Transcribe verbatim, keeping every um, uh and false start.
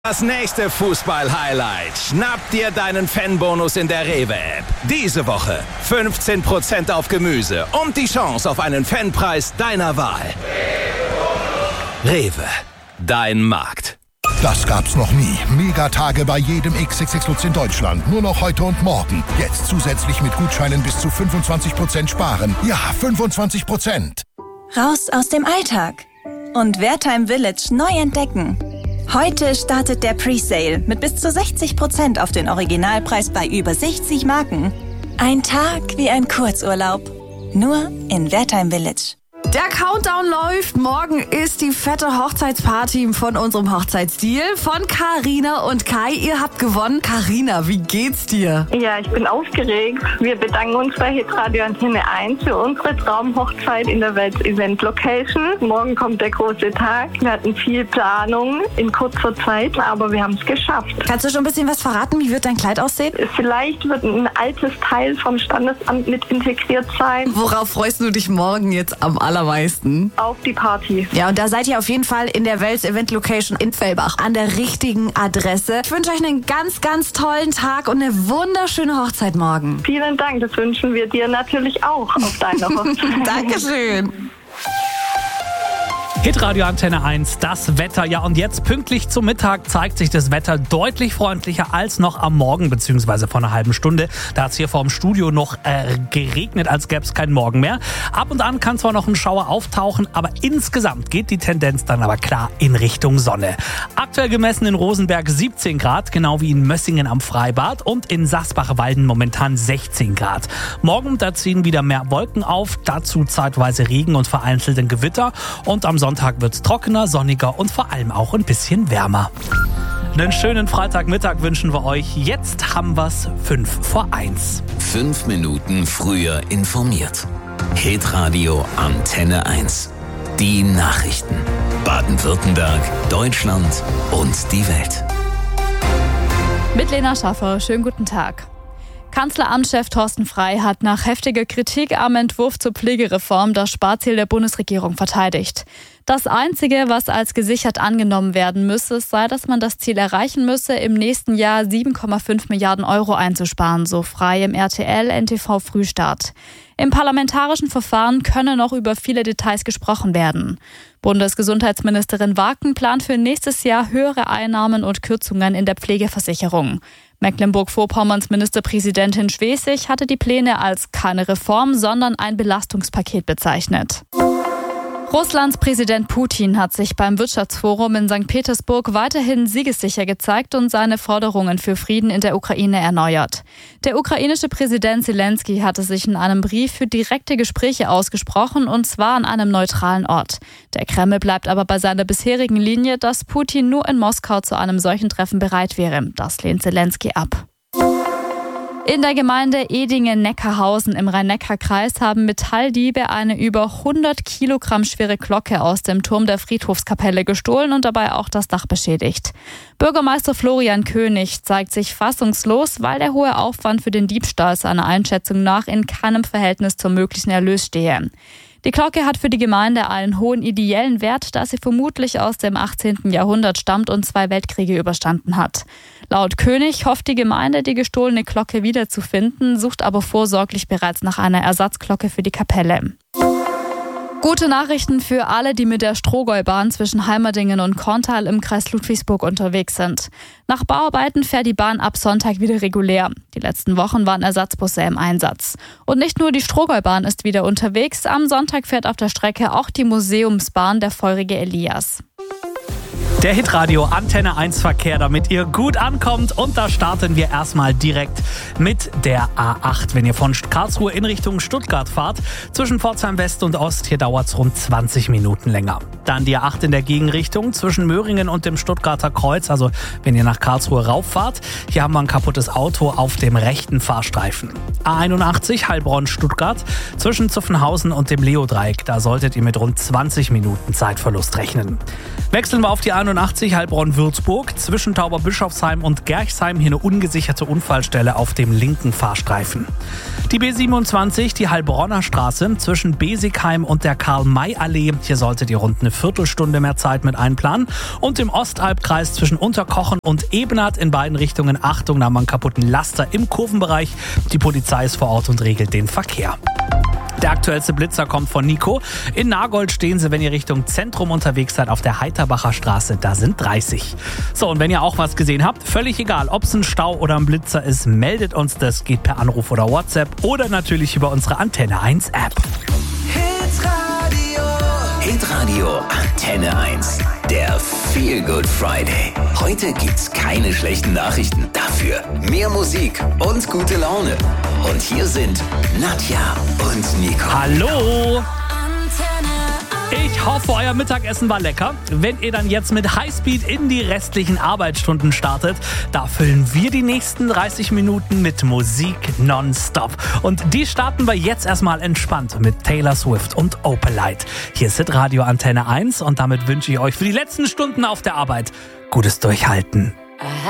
Das nächste Fußball-Highlight. Schnapp dir deinen Fanbonus in der Rewe-App. Diese Woche fünfzehn Prozent auf Gemüse und die Chance auf einen Fanpreis deiner Wahl. Rewe, dein Markt. Das gab's noch nie. Megatage bei jedem X X X Lutz in Deutschland. Nur noch heute und morgen. Jetzt zusätzlich mit Gutscheinen bis zu fünfundzwanzig Prozent sparen. Ja, fünfundzwanzig Prozent. Raus aus dem Alltag und Wertheim Village neu entdecken. Heute startet der Presale mit bis zu sechzig Prozent auf den Originalpreis bei über sechzig Marken. Ein Tag wie ein Kurzurlaub. Nur in Wertheim Village. Der Countdown läuft. Morgen ist die fette Hochzeitsparty von unserem Hochzeitsdeal von Carina und Kai. Ihr habt gewonnen. Carina, wie geht's dir? Ja, ich bin aufgeregt. Wir bedanken uns bei Hitradio Antenne eins für unsere Traumhochzeit in der Welt Event Location. Morgen kommt der große Tag. Wir hatten viel Planung in kurzer Zeit, aber wir haben es geschafft. Kannst du schon ein bisschen was verraten? Wie wird dein Kleid aussehen? Vielleicht wird ein altes Teil vom Standesamt mit integriert sein. Worauf freust du dich morgen jetzt am allermeisten? Auf die Party. Ja, und da seid ihr auf jeden Fall in der Wels Event Location in Fellbach an der richtigen Adresse. Ich wünsche euch einen ganz, ganz tollen Tag und eine wunderschöne Hochzeit morgen. Vielen Dank, das wünschen wir dir natürlich auch auf deiner Hochzeit. Dankeschön. Hitradio Antenne eins, das Wetter. Ja, und jetzt pünktlich zum Mittag zeigt sich das Wetter deutlich freundlicher als noch am Morgen, beziehungsweise vor einer halben Stunde. Da hat es hier vorm Studio noch äh, geregnet, als gäbe es keinen Morgen mehr. Ab und an kann zwar noch ein Schauer auftauchen, aber insgesamt geht die Tendenz dann aber klar in Richtung Sonne. Aktuell gemessen in Rosenberg siebzehn Grad, genau wie in Mössingen am Freibad und in Sasbach-Walden momentan sechzehn Grad. Morgen, da ziehen wieder mehr Wolken auf, dazu zeitweise Regen und vereinzelte Gewitter und am Sonntag Sonntag wird es trockener, sonniger und vor allem auch ein bisschen wärmer. Einen schönen Freitagmittag wünschen wir euch. Jetzt haben wir es fünf vor eins. Fünf Minuten früher informiert. Hitradio Antenne eins. Die Nachrichten. Baden-Württemberg, Deutschland und die Welt. Mit Lena Schaffer, schönen guten Tag. Kanzleramtschef Thorsten Frey hat nach heftiger Kritik am Entwurf zur Pflegereform das Sparziel der Bundesregierung verteidigt. Das Einzige, was als gesichert angenommen werden müsse, sei, dass man das Ziel erreichen müsse, im nächsten Jahr sieben Komma fünf Milliarden Euro einzusparen, so Frey im R T L N T V Frühstart. Im parlamentarischen Verfahren könne noch über viele Details gesprochen werden. Bundesgesundheitsministerin Waken plant für nächstes Jahr höhere Einnahmen und Kürzungen in der Pflegeversicherung. Mecklenburg-Vorpommerns Ministerpräsidentin Schwesig hatte die Pläne als keine Reform, sondern ein Belastungspaket bezeichnet. Russlands Präsident Putin hat sich beim Wirtschaftsforum in Sankt Petersburg weiterhin siegessicher gezeigt und seine Forderungen für Frieden in der Ukraine erneuert. Der ukrainische Präsident Zelensky hatte sich in einem Brief für direkte Gespräche ausgesprochen, und zwar an einem neutralen Ort. Der Kreml bleibt aber bei seiner bisherigen Linie, dass Putin nur in Moskau zu einem solchen Treffen bereit wäre. Das lehnt Zelensky ab. In der Gemeinde Edingen-Neckarhausen im Rhein-Neckar-Kreis haben Metalldiebe eine über hundert Kilogramm schwere Glocke aus dem Turm der Friedhofskapelle gestohlen und dabei auch das Dach beschädigt. Bürgermeister Florian König zeigt sich fassungslos, weil der hohe Aufwand für den Diebstahl seiner Einschätzung nach in keinem Verhältnis zum möglichen Erlös stehe. Die Glocke hat für die Gemeinde einen hohen ideellen Wert, da sie vermutlich aus dem achtzehnten Jahrhundert stammt und zwei Weltkriege überstanden hat. Laut König hofft die Gemeinde, die gestohlene Glocke wiederzufinden, sucht aber vorsorglich bereits nach einer Ersatzglocke für die Kapelle. Gute Nachrichten für alle, die mit der Strohgäubahn zwischen Heimerdingen und Korntal im Kreis Ludwigsburg unterwegs sind. Nach Bauarbeiten fährt die Bahn ab Sonntag wieder regulär. Die letzten Wochen waren Ersatzbusse im Einsatz. Und nicht nur die Strohgäubahn ist wieder unterwegs. Am Sonntag fährt auf der Strecke auch die Museumsbahn der feurige Elias. Der Hitradio Antenne eins Verkehr, damit ihr gut ankommt. Und da starten wir erstmal direkt mit der A acht. Wenn ihr von Karlsruhe in Richtung Stuttgart fahrt, zwischen Pforzheim West und Ost, hier dauert es rund zwanzig Minuten länger. Dann die A acht in der Gegenrichtung zwischen Möhringen und dem Stuttgarter Kreuz. Also wenn ihr nach Karlsruhe rauffahrt, hier haben wir ein kaputtes Auto auf dem rechten Fahrstreifen. A einundachtzig Heilbronn-Stuttgart zwischen Zuffenhausen und dem Leodreieck. Da solltet ihr mit rund zwanzig Minuten Zeitverlust rechnen. Wechseln wir auf die A neunundachtzig Heilbronn-Würzburg. Zwischen Tauberbischofsheim und Gerchsheim hier eine ungesicherte Unfallstelle auf dem linken Fahrstreifen. Die B siebenundzwanzig, die Heilbronner Straße zwischen Besigheim und der Karl-May-Allee. Hier solltet ihr rund eine Viertelstunde mehr Zeit mit einplanen. Und im Ostalbkreis zwischen Unterkochen und Ebenath in beiden Richtungen. Achtung, da haben wir einen kaputten Laster im Kurvenbereich. Die Polizei ist vor Ort und regelt den Verkehr. Der aktuellste Blitzer kommt von Nico. In Nagold stehen sie, wenn ihr Richtung Zentrum unterwegs seid, auf der Heiterbacher Straße. Da sind dreißig. So, und wenn ihr auch was gesehen habt, völlig egal, ob es ein Stau oder ein Blitzer ist, meldet uns das. Geht per Anruf oder WhatsApp oder natürlich über unsere Antenne eins App. Hitradio. Hitradio Antenne eins. Der Feel Good Friday. Heute gibt's keine schlechten Nachrichten. Dafür mehr Musik und gute Laune. Und hier sind Nadja und Nico. Hallo! Ich hoffe, euer Mittagessen war lecker. Wenn ihr dann jetzt mit Highspeed in die restlichen Arbeitsstunden startet, da füllen wir die nächsten dreißig Minuten mit Musik nonstop. Und die starten wir jetzt erstmal entspannt mit Taylor Swift und Opalite. Hier ist Hitradio Antenne eins und damit wünsche ich euch für die letzten Stunden auf der Arbeit gutes Durchhalten.